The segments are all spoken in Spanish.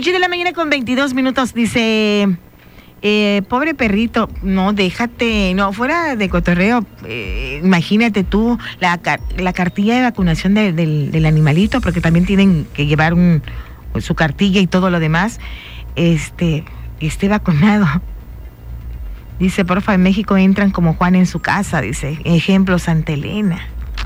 8:22 a.m. Dice, pobre perrito, no, déjate, no, fuera de cotorreo, imagínate tú la cartilla de vacunación del animalito, porque también tienen que llevar su cartilla y todo lo demás, esté vacunado. Dice, porfa, en México entran como Juan en su casa, dice, ejemplo, Santa Elena.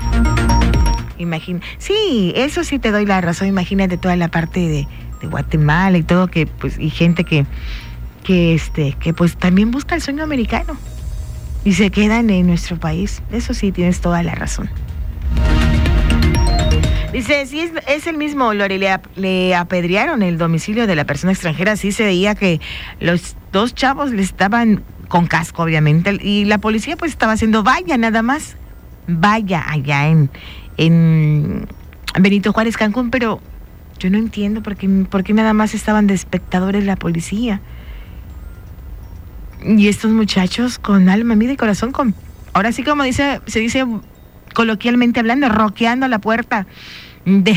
Sí, eso sí te doy la razón, imagínate toda la parte de Guatemala y todo, que pues, y gente que pues también busca el sueño americano y se quedan en nuestro país. Eso sí, tienes toda la razón. Dice, sí, es el mismo, Lore, le apedrearon el domicilio de la persona extranjera. Sí se veía que los dos chavos le estaban con casco, obviamente, y la policía pues estaba haciendo valla nada más, valla allá en Benito Juárez, Cancún, pero yo no entiendo por qué nada más estaban de espectadores la policía. Y estos muchachos con alma, vida y corazón, ahora sí como se dice coloquialmente hablando, roqueando la puerta de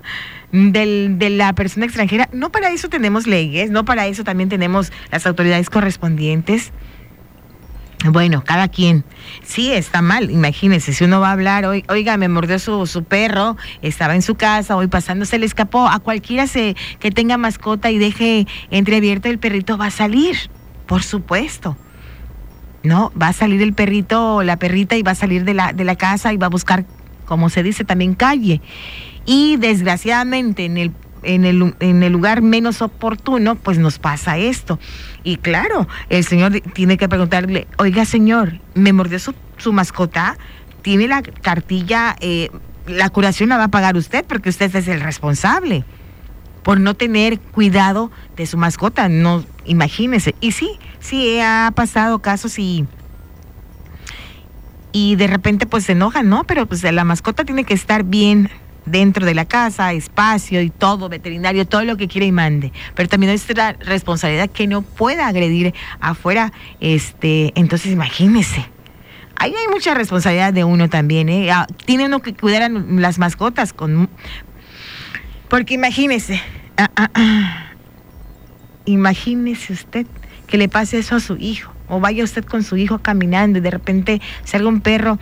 la persona extranjera. No para eso tenemos leyes, no para eso también tenemos las autoridades correspondientes. Bueno, cada quien. Sí, está mal, imagínense, si uno va a hablar, oiga, me mordió su perro, estaba en su casa, hoy pasando se le escapó, a cualquiera que tenga mascota y deje entreabierto el perrito va a salir, por supuesto. No, va a salir el perrito o la perrita y va a salir de la casa y va a buscar, como se dice, también calle. Y desgraciadamente en el lugar menos oportuno, pues nos pasa esto. Y claro, el señor tiene que preguntarle, oiga señor, ¿me mordió su mascota? ¿Tiene la cartilla? La curación la va a pagar usted porque usted es el responsable por no tener cuidado de su mascota. No, imagínese. Y sí ha pasado casos y de repente pues se enojan, ¿no? Pero pues la mascota tiene que estar bien dentro de la casa, espacio y todo, veterinario, todo lo que quiera y mande. Pero también es la responsabilidad que no pueda agredir afuera. Entonces imagínese. Ahí hay mucha responsabilidad de uno también, ¿eh? Tiene uno que cuidar a las mascotas porque imagínese. Imagínese usted que le pase eso a su hijo, o vaya usted con su hijo caminando y de repente salga un perro,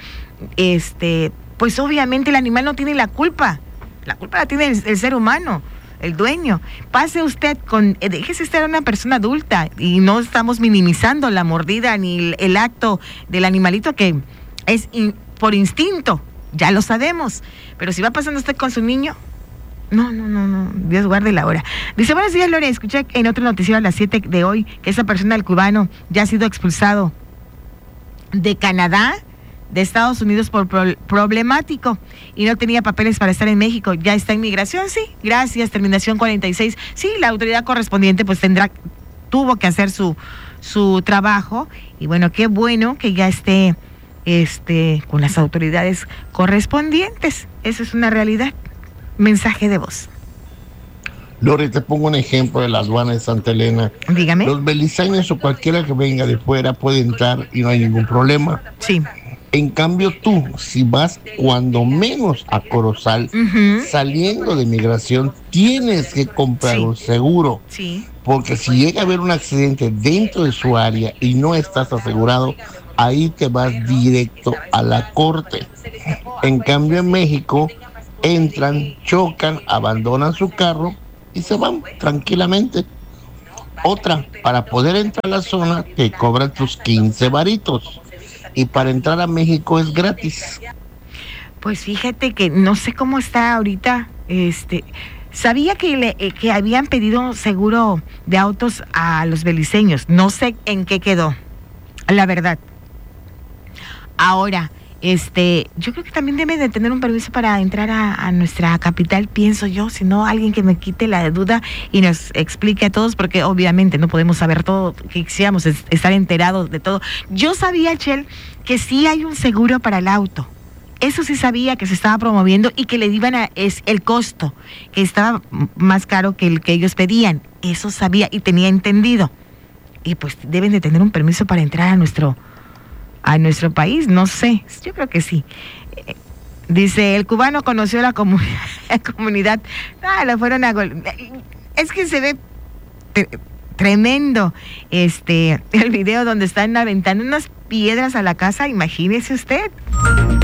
pues obviamente el animal no tiene la culpa la tiene el ser humano, el dueño. Pase usted déjese estar a una persona adulta, y no estamos minimizando la mordida ni el acto del animalito, que es por instinto, ya lo sabemos, pero si va pasando usted con su niño, no, Dios guarde la hora. Dice, buenos días, Lore, escuché en otro noticiero a las 7 de hoy que esa persona, el cubano, ya ha sido expulsado de Canadá, de Estados Unidos por problemático, y no tenía papeles para estar en México. Ya está en migración, sí, gracias, terminación 46. Sí, la autoridad correspondiente pues tuvo que hacer su trabajo, y bueno, qué bueno que ya esté con las autoridades correspondientes. Esa es una realidad. Mensaje de voz. Lore, te pongo un ejemplo de la aduana de Santa Elena. Dígame. Los beliceños o cualquiera que venga de fuera puede entrar y no hay ningún problema. Sí. En cambio tú, si vas cuando menos a Corozal, saliendo de migración, tienes que comprar un seguro. Sí. Porque si llega a haber un accidente dentro de su área y no estás asegurado, ahí te vas directo a la corte. En cambio en México, entran, chocan, abandonan su carro y se van tranquilamente. Otra, para poder entrar a la zona te cobran tus 15 varitos. Y para entrar a México es gratis. Pues fíjate que no sé cómo está ahorita. Sabía que habían pedido seguro de autos a los beliceños. No sé en qué quedó, la verdad. Ahora, yo creo que también debe de tener un permiso para entrar a nuestra capital, pienso yo, si no, alguien que me quite la duda y nos explique a todos, porque obviamente no podemos saber todo, que quisiéramos estar enterados de todo. Yo sabía, Chel, que sí hay un seguro para el auto. Eso sí sabía que se estaba promoviendo y que le iban es el costo, que estaba más caro que el que ellos pedían. Eso sabía y tenía entendido. Y pues deben de tener un permiso para entrar a nuestro país, no sé, yo creo que sí. Dice, el cubano conoció la comunidad, la fueron a es que se ve tremendo el video donde están aventando unas piedras a la casa, imagínese usted.